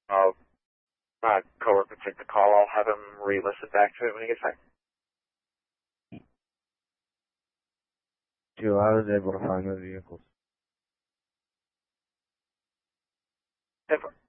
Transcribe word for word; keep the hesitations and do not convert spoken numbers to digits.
Uh, my coworker took the call. I'll have him re-listen back to it when he gets back. Two, I was able to find those vehicles. If